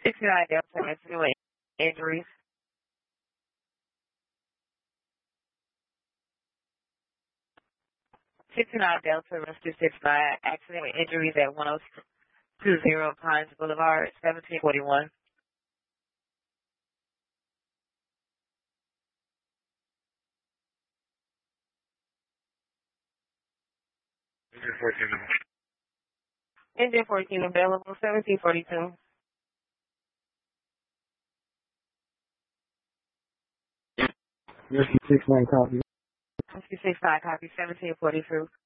69 Delta Rescue injuries. 69 Delta Rescue 69 accident with injuries at 1020 Pines Boulevard, 1741. Engine 14 available, 1742. Rescue 69 copy. Rescue 69 copy, 1742.